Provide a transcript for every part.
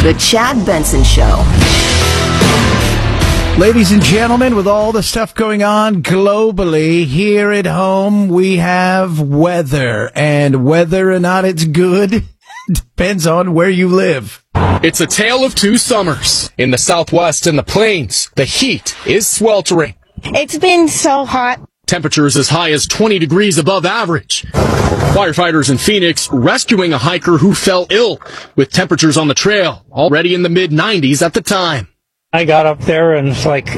The Chad Benson Show. Ladies and gentlemen, with all the stuff going on globally, here at home we have weather. And whether or not it's good depends on where you live. It's a tale of two summers. In the Southwest and the Plains, the heat is sweltering. It's been so hot. Temperatures as high as 20 degrees above average. Firefighters in Phoenix rescuing a hiker who fell ill, with temperatures on the trail already in the mid-90s at the time. I got up there and it's like,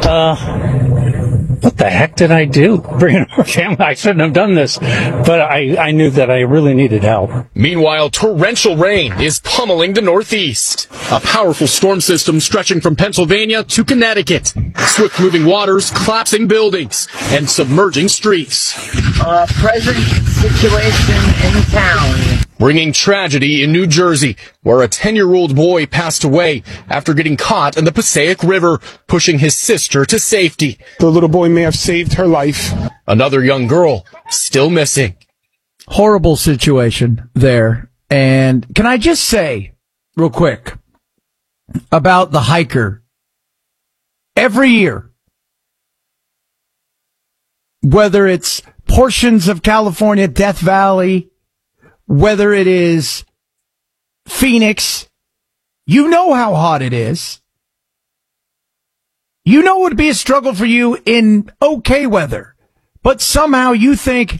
what the heck did I do? Bringing our family, I shouldn't have done this, but I knew that I really needed help. Meanwhile, torrential rain is pummeling the Northeast. A powerful storm system stretching from Pennsylvania to Connecticut. Swift-moving waters collapsing buildings and submerging streets. Present situation in town. Bringing tragedy in New Jersey, where a 10-year-old boy passed away after getting caught in the Passaic River, pushing his sister to safety. The little boy may have saved her life. Another young girl still missing. Horrible situation there. And can I just say, real quick, about the hiker? Every year, whether it's portions of California, Death Valley, whether it is Phoenix, you know how hot it is. You know it would be a struggle for you in okay weather, but somehow you think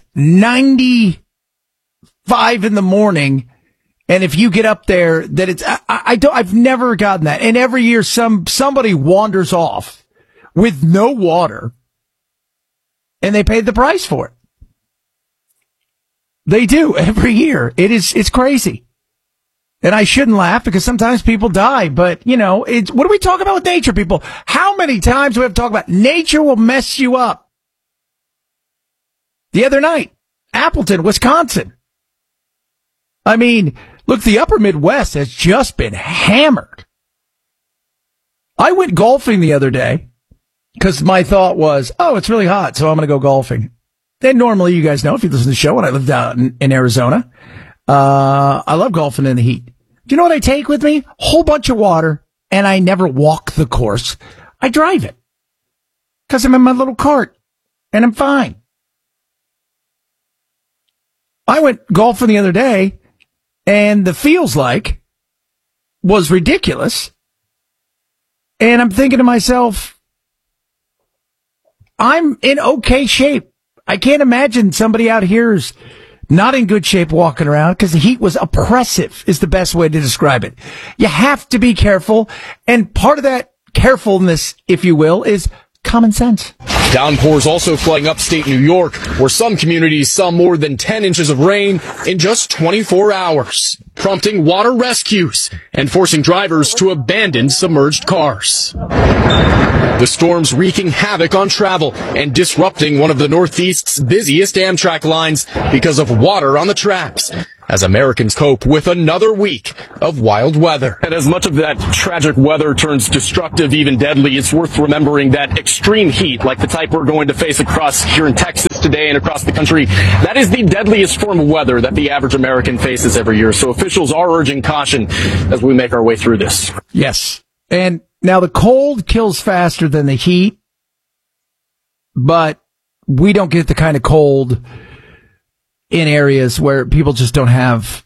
95 in the morning, and if you get up there, that it's, I've never gotten that. And every year somebody wanders off with no water, and they paid the price for it. They do every year. It's crazy. And I shouldn't laugh because sometimes people die, but you know, what do we talk about with nature, people? How many times do we have to talk about nature will mess you up? The other night, Appleton, Wisconsin. I mean, look, the upper Midwest has just been hammered. I went golfing the other day because my thought was, oh, it's really hot, so I'm going to go golfing. And normally, you guys know, if you listen to the show, when I lived out in Arizona, I love golfing in the heat. Do you know what I take with me? Whole bunch of water, and I never walk the course. I drive it because I'm in my little cart, and I'm fine. I went golfing the other day, and the feels like was ridiculous. And I'm thinking to myself, I'm in okay shape. I can't imagine somebody out here is not in good shape walking around because the heat was oppressive is the best way to describe it. You have to be careful. And part of that carefulness, if you will, is common sense. Downpours also flooding upstate New York, where some communities saw more than 10 inches of rain in just 24 hours, prompting water rescues and forcing drivers to abandon submerged cars. The storm's wreaking havoc on travel and disrupting one of the Northeast's busiest Amtrak lines because of water on the tracks, as Americans cope with another week of wild weather. And as much of that tragic weather turns destructive, even deadly, it's worth remembering that extreme heat, like the type we're going to face across here in Texas today and across the country, that is the deadliest form of weather that the average American faces every year. So officials are urging caution as we make our way through this. Yes. And now the cold kills faster than the heat, but we don't get the kind of cold in areas where people just don't have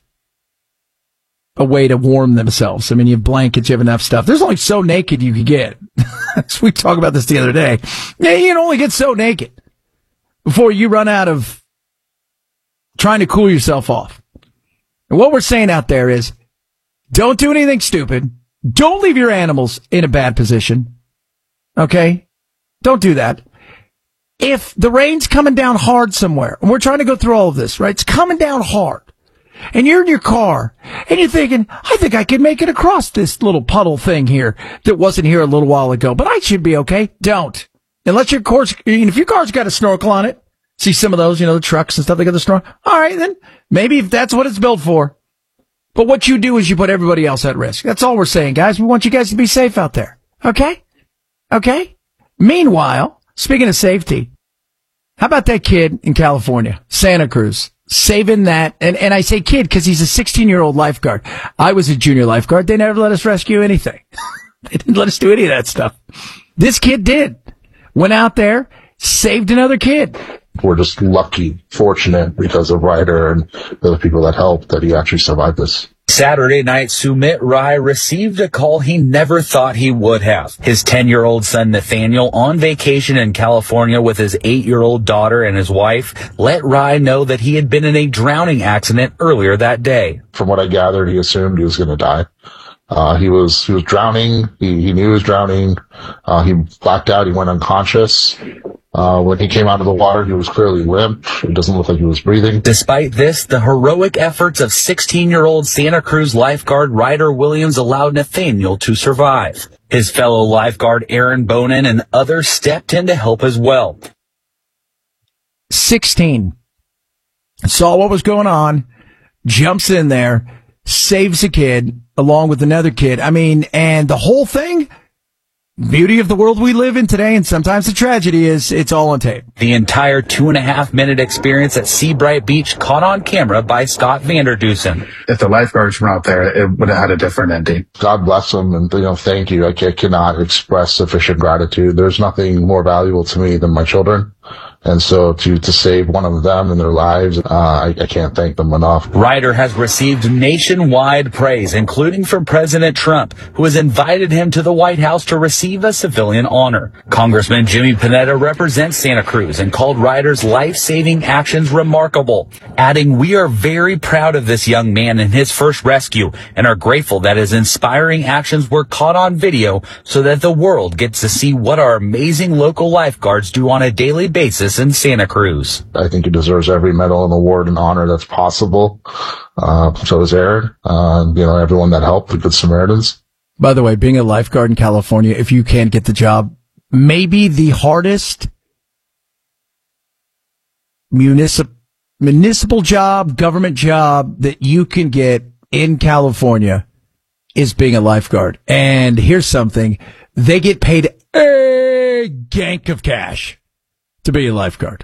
a way to warm themselves. I mean, you have blankets, you have enough stuff. There's only so naked you can get. We talked about this the other day. Yeah, you can only get so naked before you run out of trying to cool yourself off. And what we're saying out there is, don't do anything stupid. Don't leave your animals in a bad position. Okay? Don't do that. If the rain's coming down hard somewhere, and we're trying to go through all of this, right? It's coming down hard. And you're in your car, and you're thinking, I think I can make it across this little puddle thing here that wasn't here a little while ago, but I should be okay. Don't. Unless your car's, if your car's got a snorkel on it, see some of those, the trucks and stuff, they got the snorkel. All right, then maybe if that's what it's built for. But what you do is you put everybody else at risk. That's all we're saying, guys. We want you guys to be safe out there. Okay? Okay? Meanwhile, speaking of safety, how about that kid in California, Santa Cruz? saving that. And I say kid because he's a 16-year-old lifeguard. I was a junior lifeguard. They never let us rescue anything. They didn't let us do any of that stuff. This kid did. Went out there, saved another kid. We're just lucky, fortunate because of Ryder and the other people that helped that he actually survived this. Saturday night, Sumit Rai received a call he never thought he would have. His 10-year-old son, Nathaniel, on vacation in California with his 8-year-old daughter and his wife, let Rai know that he had been in a drowning accident earlier that day. From what I gathered, he assumed he was going to die. He was drowning. He knew he was drowning. He blacked out. He went unconscious. When he came out of the water, he was clearly limp. It doesn't look like he was breathing. Despite this, the heroic efforts of 16-year-old Santa Cruz lifeguard Ryder Williams allowed Nathaniel to survive. His fellow lifeguard Aaron Bonin and others stepped in to help as well. 16. Saw what was going on, jumps in there, saves a kid along with another kid. I mean, and the whole thing, beauty of the world we live in today, and sometimes the tragedy is it's all on tape. The entire 2.5-minute experience at Seabright Beach caught on camera by Scott Vanderdusen. If the lifeguards were out there, it would have had a different ending. God bless them, and thank you. I cannot express sufficient gratitude. There's nothing more valuable to me than my children. And so to save one of them in their lives, I can't thank them enough. Ryder has received nationwide praise, including from President Trump, who has invited him to the White House to receive a civilian honor. Congressman Jimmy Panetta represents Santa Cruz and called Ryder's life-saving actions remarkable, adding, "We are very proud of this young man and his first rescue and are grateful that his inspiring actions were caught on video so that the world gets to see what our amazing local lifeguards do on a daily basis in Santa Cruz." I think he deserves every medal and award and honor that's possible. So does Aaron, everyone that helped, the Good Samaritans. By the way, being a lifeguard in California, if you can't get the job, maybe the hardest municipal job, government job that you can get in California is being a lifeguard. And here's something. They get paid a gank of cash to be a lifeguard.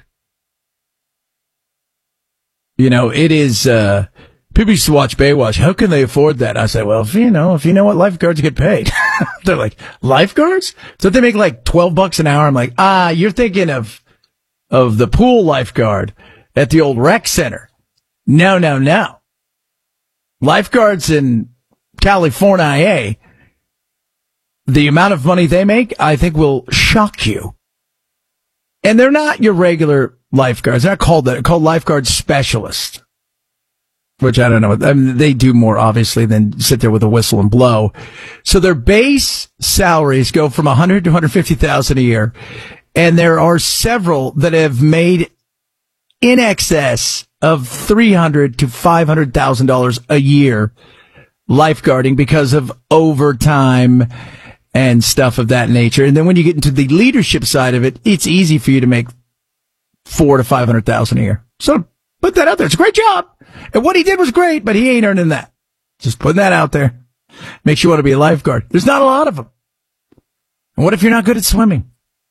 It is, people used to watch Baywatch. How can they afford that? I said, well, if you know what lifeguards get paid. They're like, lifeguards? So they make like $12 an hour. I'm like, you're thinking of the pool lifeguard at the old rec center. No. Lifeguards in California, the amount of money they make, I think will shock you. And they're not your regular lifeguards. They're not called that. They're called lifeguard specialists, which I don't know. I mean, they do more, obviously, than sit there with a whistle and blow. So their base salaries go from $100,000 to $150,000 a year. And there are several that have made in excess of $300,000 to $500,000 a year lifeguarding because of overtime and stuff of that nature. And then when you get into the leadership side of it, it's easy for you to make $400,000 to $500,000 a year. So put that out there. It's a great job. And what he did was great, but he ain't earning that. Just putting that out there. Makes you want to be a lifeguard. There's not a lot of them. And what if you're not good at swimming?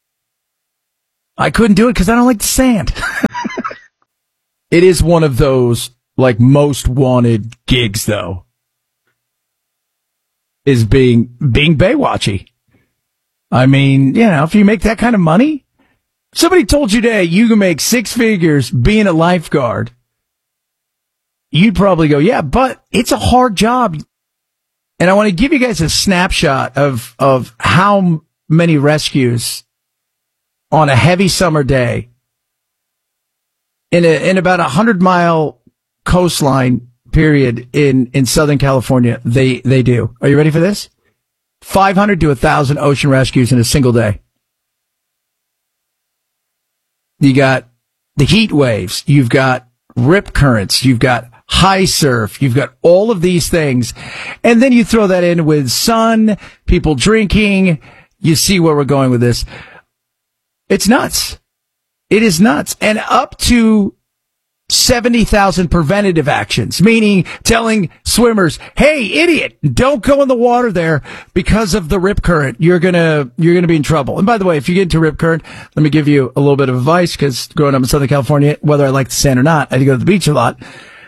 I couldn't do it because I don't like the sand. It is one of those, like, most wanted gigs, though, is being Baywatchy. I mean, if you make that kind of money, somebody told you today you can make 6 figures being a lifeguard, you'd probably go, yeah, but it's a hard job. And I want to give you guys a snapshot of how many rescues on a heavy summer day in about 100-mile coastline period in Southern California, they do. Are you ready for this? 500 to 1,000 ocean rescues in a single day. You got the heat waves. You've got rip currents. You've got high surf. You've got all of these things. And then you throw that in with sun, people drinking. You see where we're going with this. It's nuts. It is nuts. And up to 70,000 preventative actions, meaning telling swimmers, hey, idiot, don't go in the water there because of the rip current. You're going to be in trouble. And by the way, if you get into rip current, let me give you a little bit of advice, because growing up in Southern California, whether I like the sand or not, I had to go to the beach a lot.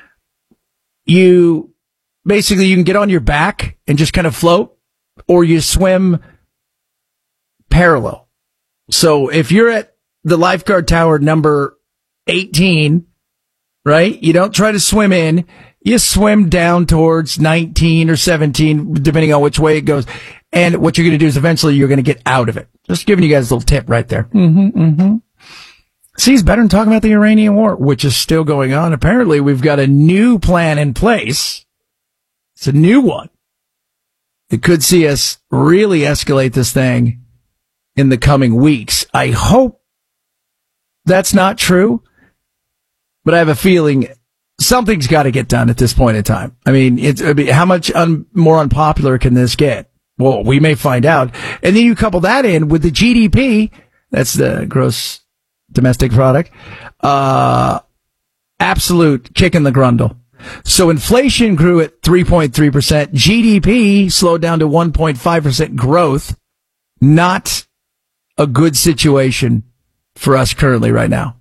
You can get on your back and just kind of float, or you swim parallel. So if you're at the lifeguard tower number 18, right? You don't try to swim in. You swim down towards 19 or 17, depending on which way it goes. And what you're going to do is eventually you're going to get out of it. Just giving you guys a little tip right there. See, it's better than talking about the Iranian war, which is still going on. Apparently, we've got a new plan in place. It's a new one. It could see us really escalate this thing in the coming weeks. I hope that's not true, but I have a feeling something's got to get done at this point in time. I mean, how much more unpopular can this get? Well, we may find out. And then you couple that in with the GDP, that's the gross domestic product, absolute kick in the grundle. So inflation grew at 3.3%. GDP slowed down to 1.5% growth. Not a good situation for us currently right now.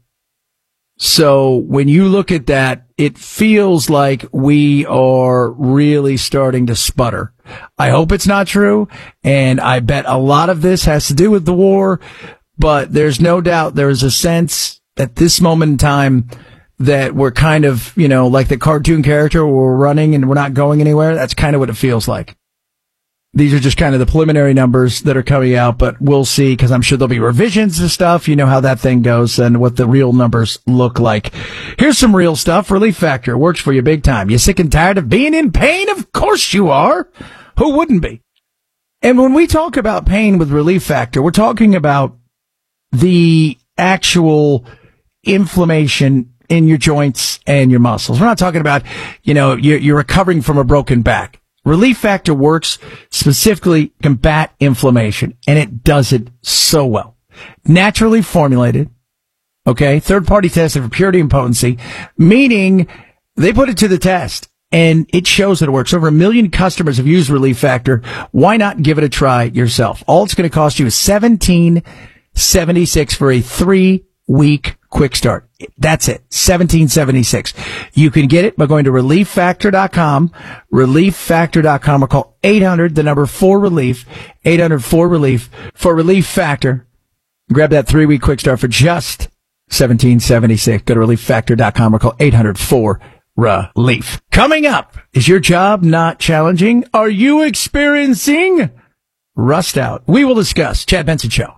So when you look at that, it feels like we are really starting to sputter. I hope it's not true, and I bet a lot of this has to do with the war, but there's no doubt there is a sense at this moment in time that we're kind of, like the cartoon character where we're running and we're not going anywhere. That's kind of what it feels like. These are just kind of the preliminary numbers that are coming out, but we'll see, because I'm sure there'll be revisions and stuff. You know how that thing goes and what the real numbers look like. Here's some real stuff. Relief Factor works for you big time. You sick and tired of being in pain? Of course you are. Who wouldn't be? And when we talk about pain with Relief Factor, we're talking about the actual inflammation in your joints and your muscles. We're not talking about, you're recovering from a broken back. Relief Factor works specifically to combat inflammation, and it does it so well. Naturally formulated, okay, third-party tested for purity and potency, meaning they put it to the test, and it shows that it works. Over 1 million customers have used Relief Factor. Why not give it a try yourself? All it's going to cost you is $17.76 for a 3-week quick start. That's it. $17.76. You can get it by going to relieffactor.com, relieffactor.com, or call 800-4RELIEF, 800-4RELIEF for Relief Factor. Grab that 3-week quick start for just $17.76. Go to relieffactor.com or call 800-4RELIEF. Coming up, is your job not challenging? Are you experiencing rust out? We will discuss. Chad Benson Show.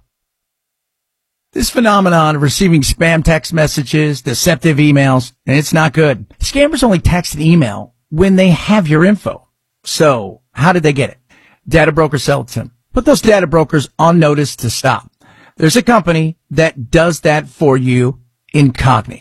This phenomenon of receiving spam text messages, deceptive emails, and it's not good. Scammers only text and email when they have your info. So, how did they get it? Data brokers sell it to them. Put those data brokers on notice to stop. There's a company that does that for you, Incogni.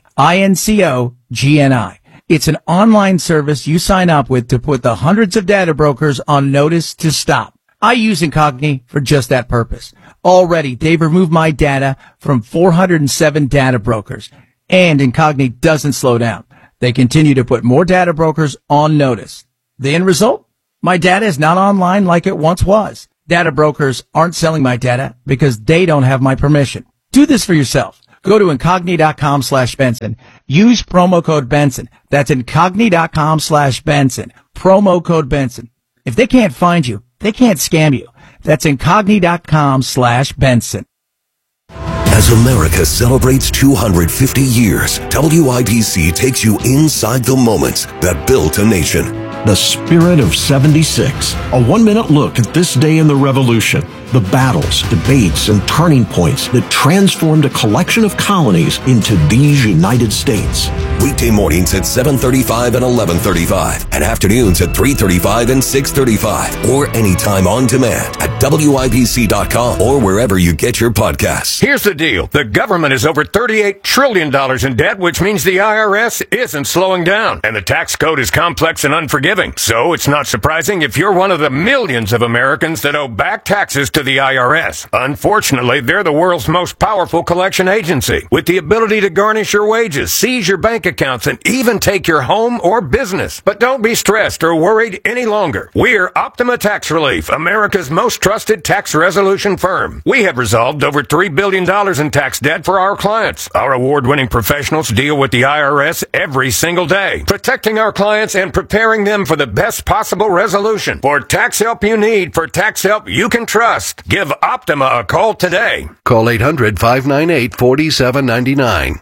INCOGNI. It's an online service you sign up with to put the hundreds of data brokers on notice to stop. I use Incogni for just that purpose. Already, they've removed my data from 407 data brokers, and Incogni doesn't slow down. They continue to put more data brokers on notice. The end result? My data is not online like it once was. Data brokers aren't selling my data because they don't have my permission. Do this for yourself. Go to Incogni.com/Benson. Use promo code Benson. That's Incogni.com/Benson. Promo code Benson. If they can't find you, they can't scam you. That's Incogni.com/Benson. As America celebrates 250 years, WIBC takes you inside the moments that built a nation. The Spirit of 76. A 1-minute look at this day in the Revolution. The battles, debates, and turning points that transformed a collection of colonies into these United States. Weekday mornings at 7:35 and 11:35, and afternoons at 3:35 and 6:35, or anytime on demand at WIBC.com or wherever you get your podcasts. Here's the deal. The government is over $38 trillion in debt, which means the IRS isn't slowing down. And the tax code is complex and unforgiving. So it's not surprising if you're one of the millions of Americans that owe back taxes to the IRS. Unfortunately, they're the world's most powerful collection agency, with the ability to garnish your wages, seize your bank accounts, and even take your home or business. But don't be stressed or worried any longer. We're Optima Tax Relief, America's most trusted tax resolution firm. We have resolved over $3 billion in tax debt for our clients. Our award-winning professionals deal with the IRS every single day, protecting our clients and preparing them for the best possible resolution. For tax help you need, for tax help you can trust, give Optima a call today. Call 800-598-4799.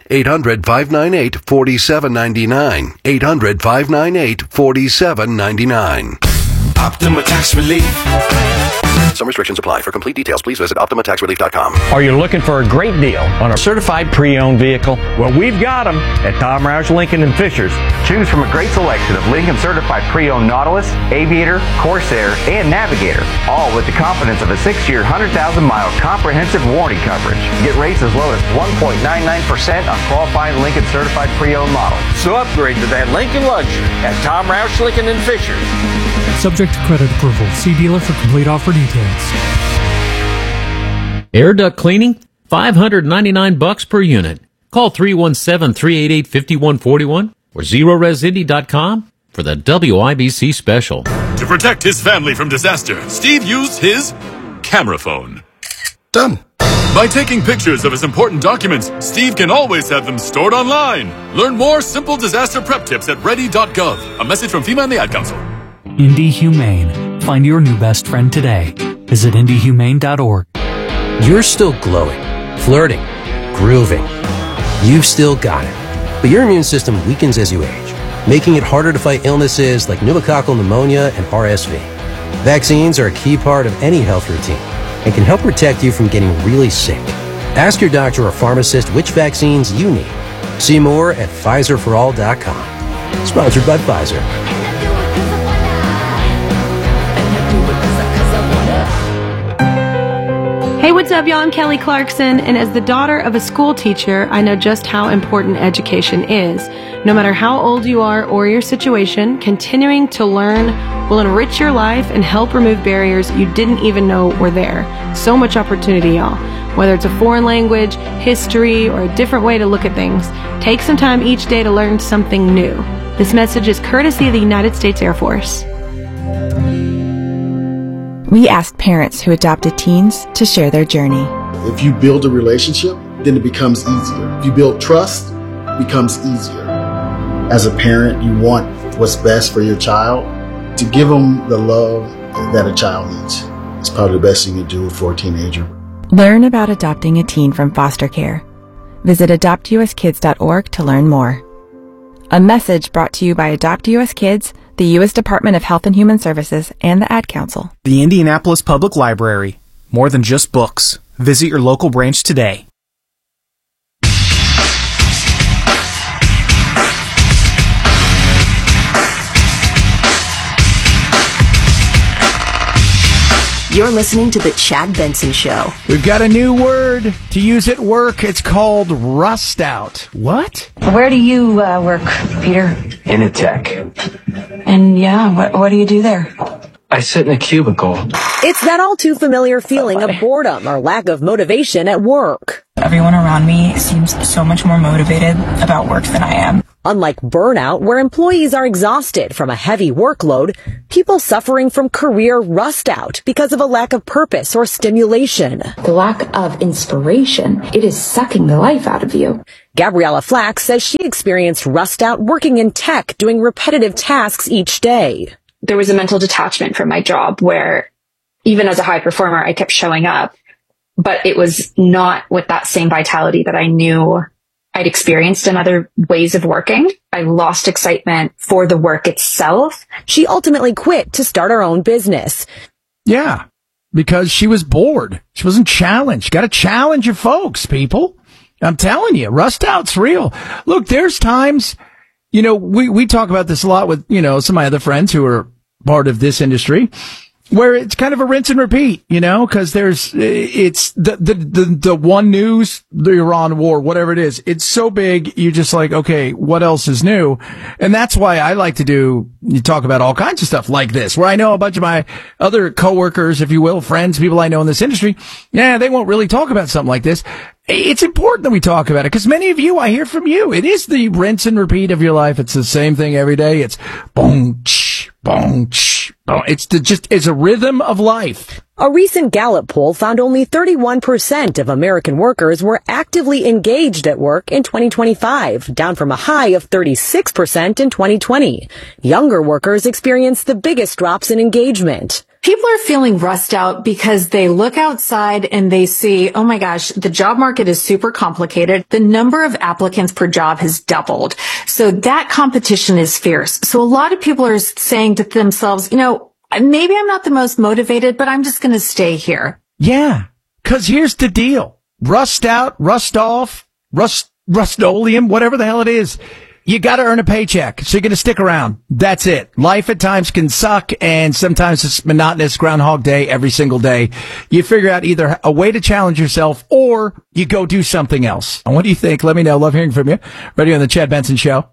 800-598-4799. 800-598-4799. Optima Tax Relief. Some restrictions apply. For complete details, please visit OptimaTaxRelief.com. Are you looking for a great deal on a certified pre-owned vehicle? Well, we've got them at Tom Roush Lincoln and Fishers. Choose from a great selection of Lincoln certified pre-owned Nautilus, Aviator, Corsair, and Navigator, all with the confidence of a 6-year, 100,000-mile comprehensive warranty coverage. Get rates as low as 1.99% on qualifying Lincoln certified pre-owned models. So upgrade to that Lincoln luxury at Tom Roush Lincoln and Fishers. Subject to credit approval. See dealer for complete offer details. Air duct cleaning, $599 per unit. Call 317-388-5141 or ZeroResIndy.com for the WIBC special. To protect his family from disaster, Steve used his camera phone. Done. By taking pictures of his important documents, Steve can always have them stored online. Learn more simple disaster prep tips at ready.gov. A message from FEMA and the Ad Council. Indy Humane. Find your new best friend today. Visit IndyHumane.org. You're still glowing, flirting, grooving. You've still got it. But your immune system weakens as you age, making it harder to fight illnesses like pneumococcal pneumonia and RSV. Vaccines are a key part of any health routine and can help protect you from getting really sick. Ask your doctor or pharmacist which vaccines you need. See more at PfizerForAll.com. Sponsored by Pfizer. Hey, what's up, y'all? I'm Kelly Clarkson, and as the daughter of a school teacher, I know just how important education is. No matter how old you are or your situation, continuing to learn will enrich your life and help remove barriers you didn't even know were there. So much opportunity, y'all. Whether it's a foreign language, history, or a different way to look at things, take some time each day to learn something new. This message is courtesy of the United States Air Force. We asked parents who adopted teens to share their journey. If you build a relationship, then it becomes easier. If you build trust, it becomes easier. As a parent, you want what's best for your child. To give them the love that a child needs. It's probably the best thing you do for a teenager. Learn about adopting a teen from foster care. Visit adoptuskids.org to learn more. A message brought to you by Adopt US Kids, the U.S. Department of Health and Human Services, and the Ad Council. The Indianapolis Public Library. More than just books. Visit your local branch today. You're listening to The Chad Benson Show. We've got a new word to use at work. It's called rust out. What? Where do you work, Peter? In a tech. And what do you do there? I sit in a cubicle. It's that all too familiar feeling of boredom or lack of motivation at work. Everyone around me seems so much more motivated about work than I am. Unlike burnout, where employees are exhausted from a heavy workload, people suffering from career rust out because of a lack of purpose or stimulation. The lack of inspiration, it is sucking the life out of you. Gabriella Flack says she experienced rust out working in tech, doing repetitive tasks each day. There was a mental detachment from my job where even as a high performer, I kept showing up, but it was not with that same vitality that I knew I'd experienced in other ways of working. I lost excitement for the work itself. She ultimately quit to start her own business. Yeah, because she was bored. She wasn't challenged. Got to challenge your folks, people. I'm telling you, rust out's real. Look, there's times, we talk about this a lot with, some of my other friends who are part of this industry. where it's kind of a rinse and repeat, because it's the one news, the Iran war, whatever it is. It's so big. You're just like, okay, what else is new? And that's why I like to talk about all kinds of stuff like this, where I know a bunch of my other coworkers, if you will, friends, people I know in this industry. Yeah, they won't really talk about something like this. It's important that we talk about it because many of you, I hear from you. It is the rinse and repeat of your life. It's the same thing every day. It's boom, boom, boom. It's a rhythm of life. A recent Gallup poll found only 31% of American workers were actively engaged at work in 2025, down from a high of 36% in 2020. Younger workers experienced the biggest drops in engagement. People are feeling rust out because they look outside and they see, oh my gosh, the job market is super complicated. The number of applicants per job has doubled. So that competition is fierce. So a lot of people are saying to themselves, maybe I'm not the most motivated, but I'm just going to stay here. Yeah, because here's the deal. Rust out, rust off, Rust-Oleum, whatever the hell it is. You got to earn a paycheck, so you're going to stick around. That's it. Life at times can suck, and sometimes it's monotonous Groundhog Day every single day. You figure out either a way to challenge yourself or you go do something else. And what do you think? Let me know. Love hearing from you. Ready on the Chad Benson Show.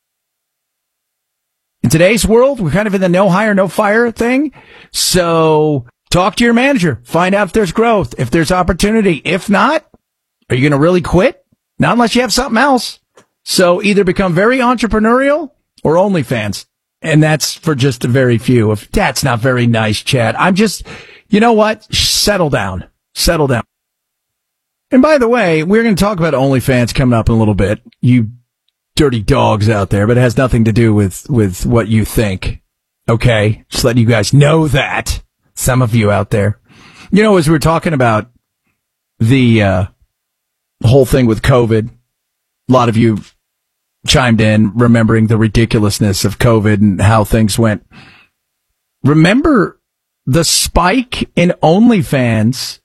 In today's world, we're kind of in the no hire, no fire thing. So talk to your manager. Find out if there's growth, if there's opportunity. If not, are you going to really quit? Not unless you have something else. So either become very entrepreneurial or OnlyFans. And that's for just a very few. If that's not very nice, Chad, I'm just, you know what? Settle down. Settle down. And by the way, we're going to talk about OnlyFans coming up in a little bit. You dirty dogs out there, but it has nothing to do with what you think. Okay? Just letting you guys know that. Some of you out there. As we were talking about the whole thing with COVID, a lot of you chimed in, remembering the ridiculousness of COVID and how things went. Remember the spike in OnlyFans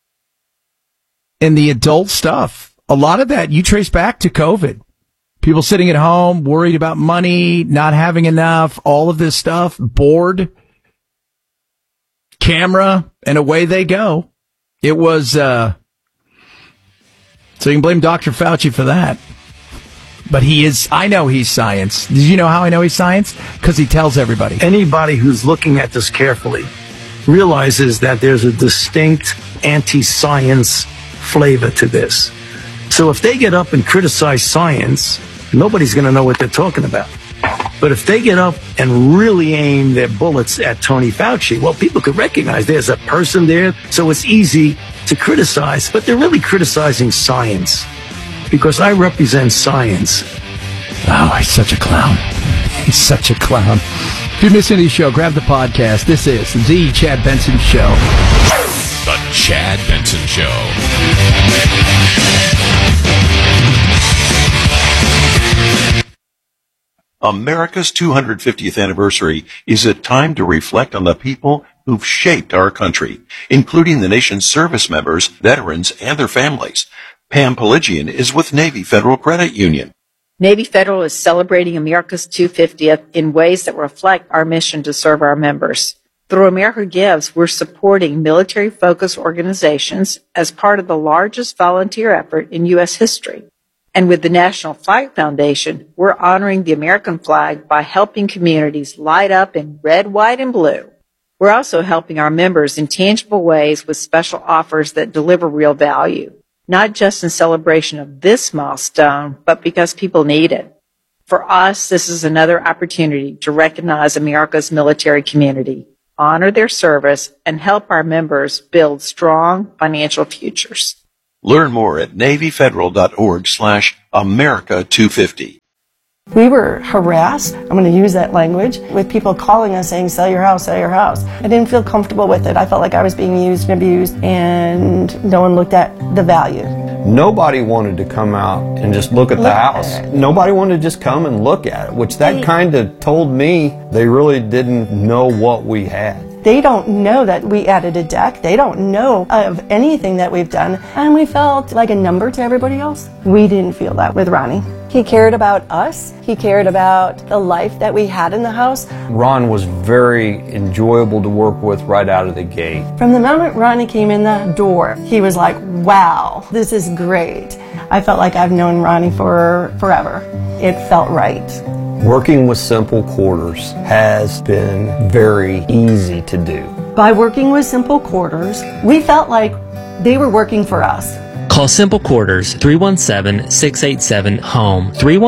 in the adult stuff. A lot of that you trace back to COVID. People sitting at home, worried about money, not having enough, all of this stuff, bored, camera, and away they go. It was, so you can blame Dr. Fauci for that. But I know he's science. Did you know how I know he's science? Because he tells everybody. Anybody who's looking at this carefully realizes that there's a distinct anti-science flavor to this. So if they get up and criticize science, nobody's going to know what they're talking about. But if they get up and really aim their bullets at Tony Fauci, well, people could recognize there's a person there, so it's easy to criticize. But they're really criticizing science. Because I represent science. Oh, he's such a clown. He's such a clown. If you miss any show, grab the podcast. This is The Chad Benson Show. The Chad Benson Show. America's 250th anniversary is a time to reflect on the people who've shaped our country, including the nation's service members, veterans, and their families. Pam Pelagian is with Navy Federal Credit Union. Navy Federal is celebrating America's 250th in ways that reflect our mission to serve our members. Through America Gives, we're supporting military-focused organizations as part of the largest volunteer effort in U.S. history. And with the National Flag Foundation, we're honoring the American flag by helping communities light up in red, white, and blue. We're also helping our members in tangible ways with special offers that deliver real value. Not just in celebration of this milestone, but because people need it. For us, this is another opportunity to recognize America's military community, honor their service, and help our members build strong financial futures. Learn more at NavyFederal.org/America250. We were harassed, I'm going to use that language, with people calling us saying, sell your house, sell your house. I didn't feel comfortable with it. I felt like I was being used and abused, and no one looked at the value. Nobody wanted to come out and just look at the house. Nobody wanted to just come and look at it, which that kind of told me they really didn't know what we had. They don't know that we added a deck. They don't know of anything that we've done. And we felt like a number to everybody else. We didn't feel that with Ronnie. He cared about us. He cared about the life that we had in the house. Ron was very enjoyable to work with right out of the gate. From the moment Ronnie came in the door, he was like, wow, this is great. I felt like I've known Ronnie for forever. It felt right. Working with Simple Quarters has been very easy to do. By working with Simple Quarters, we felt like they were working for us. Call Simple Quarters 317-687-HOME,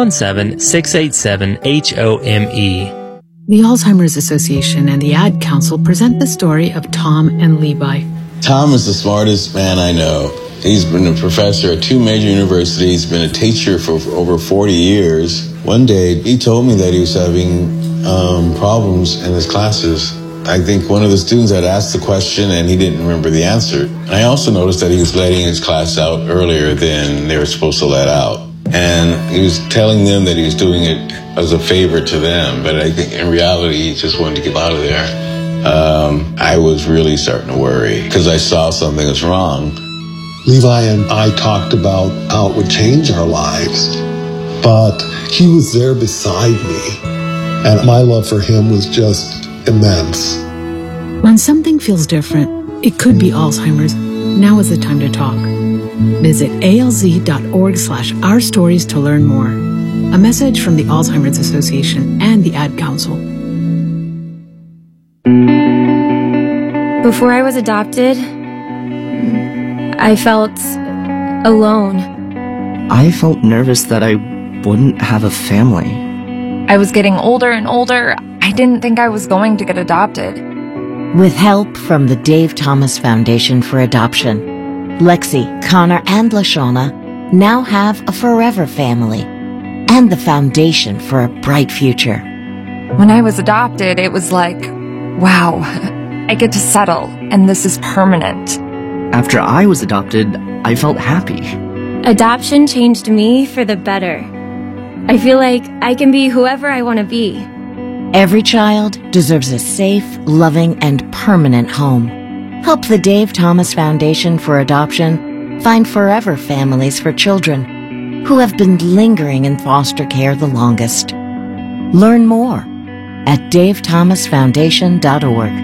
317-687-HOME. The Alzheimer's Association and the Ad Council present the story of Tom and Levi. Tom is the smartest man I know. He's been a professor at 2 major universities, been a teacher for over 40 years. One day, he told me that he was having problems in his classes. I think one of the students had asked the question and he didn't remember the answer. I also noticed that he was letting his class out earlier than they were supposed to let out. And he was telling them that he was doing it as a favor to them, but I think in reality, he just wanted to get out of there. I was really starting to worry because I saw something was wrong. Levi and I talked about how it would change our lives, but he was there beside me, and my love for him was just immense. When something feels different, it could be Alzheimer's. Now is the time to talk. Visit alz.org/ourstories to learn more. A message from the Alzheimer's Association and the Ad Council. Before I was adopted, I felt alone. I felt nervous that I wouldn't have a family. I was getting older and older. I didn't think I was going to get adopted. With help from the Dave Thomas Foundation for Adoption, Lexi, Connor, and LaShawna now have a forever family and the foundation for a bright future. When I was adopted, it was like, wow, I get to settle, and this is permanent. After I was adopted, I felt happy. Adoption changed me for the better. I feel like I can be whoever I want to be. Every child deserves a safe, loving, and permanent home. Help the Dave Thomas Foundation for Adoption find forever families for children who have been lingering in foster care the longest. Learn more at davethomasfoundation.org.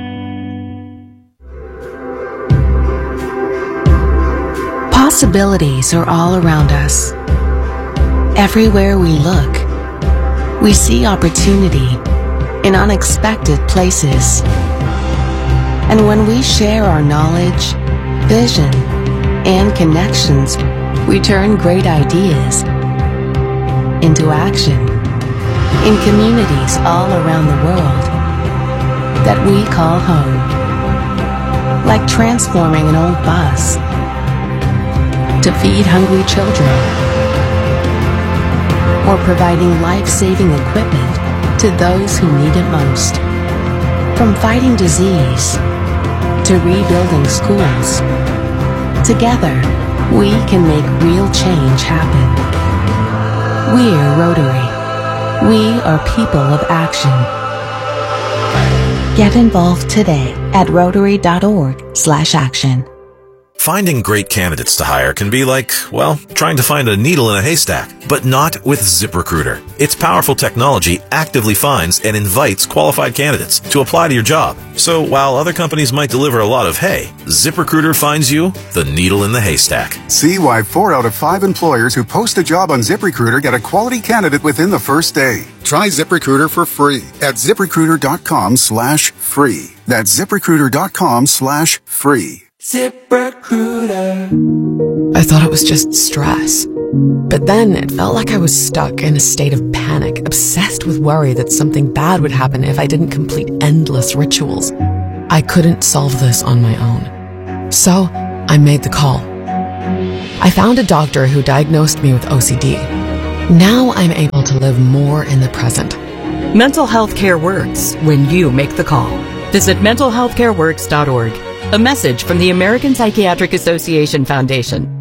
Possibilities are all around us. Everywhere we look, we see opportunity in unexpected places. And when we share our knowledge, vision, and connections, we turn great ideas into action in communities all around the world that we call home. Like transforming an old bus to feed hungry children, or providing life-saving equipment to those who need it most. From fighting disease to rebuilding schools, together we can make real change happen. We're Rotary. We are people of action. Get involved today at rotary.org/action. Finding great candidates to hire can be like, well, trying to find a needle in a haystack, but not with ZipRecruiter. Its powerful technology actively finds and invites qualified candidates to apply to your job. So while other companies might deliver a lot of hay, ZipRecruiter finds you the needle in the haystack. See why 4 out of 5 employers who post a job on ZipRecruiter get a quality candidate within the first day. Try ZipRecruiter for free at ZipRecruiter.com/free. That's ZipRecruiter.com/free. ZipRecruiter. I thought it was just stress. But then it felt like I was stuck in a state of panic, obsessed with worry that something bad would happen if I didn't complete endless rituals. I couldn't solve this on my own. So I made the call. I found a doctor who diagnosed me with OCD. Now I'm able to live more in the present. Mental health care works when you make the call. Visit mentalhealthcareworks.org. A message from the American Psychiatric Association Foundation.